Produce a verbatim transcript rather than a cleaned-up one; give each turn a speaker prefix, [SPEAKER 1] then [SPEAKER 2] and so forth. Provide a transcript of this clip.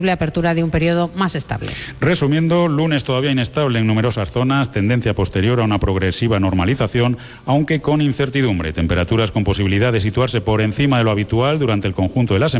[SPEAKER 1] la apertura de un periodo más estable.
[SPEAKER 2] Resumiendo, lunes todavía inestable en numerosas zonas, tendencia posterior a una progresiva normalización, aunque con incertidumbre. Temperaturas con posibilidad de situarse por encima de lo habitual durante el conjunto de la semana.